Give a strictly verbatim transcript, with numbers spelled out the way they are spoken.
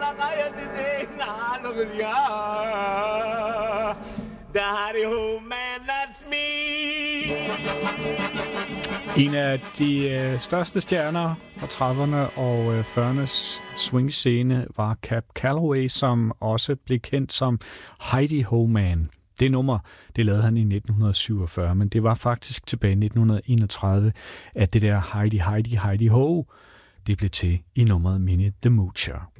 En af de øh, største stjerner fra trediverne og øh, fyrreernes swingscene var Cab Calloway, som også blev kendt som Heidi Ho Man. Det nummer, det lavede han i nitten syvogfyrre, men det var faktisk tilbage i nitten enogtredive, at det der Heidi, Heidi, Heidi Ho, det blev til i nummeret Minnie the Moocher.